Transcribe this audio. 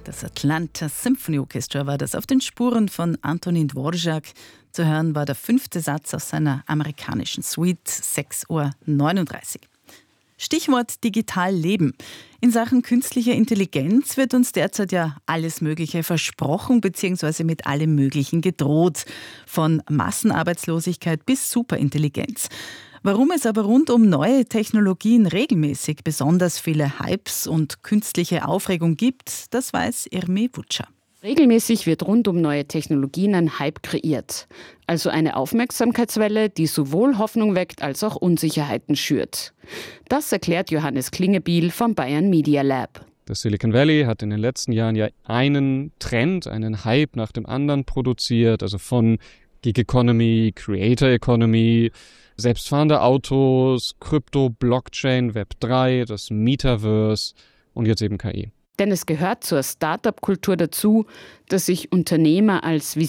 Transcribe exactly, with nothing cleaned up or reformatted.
Das Atlanta Symphony Orchestra war das auf den Spuren von Antonin Dvorak. Zu hören war der fünfte Satz aus seiner amerikanischen Suite, sechs Uhr neununddreißig. Stichwort digital leben. In Sachen künstlicher Intelligenz wird uns derzeit ja alles Mögliche versprochen bzw. mit allem Möglichen gedroht. Von Massenarbeitslosigkeit bis Superintelligenz. Warum es aber rund um neue Technologien regelmäßig besonders viele Hypes und künstliche Aufregung gibt, das weiß Irmi Wutscher. Regelmäßig wird rund um neue Technologien ein Hype kreiert. Also eine Aufmerksamkeitswelle, die sowohl Hoffnung weckt als auch Unsicherheiten schürt. Das erklärt Johannes Klingebiel vom Bayern Media Lab. Das Silicon Valley hat in den letzten Jahren ja einen Trend, einen Hype nach dem anderen produziert, also von Gig Economy, Creator Economy, selbstfahrende Autos, Krypto, Blockchain, Web drei, das Metaverse und jetzt eben K I. Denn es gehört zur Start-up-Kultur dazu, dass sich Unternehmer als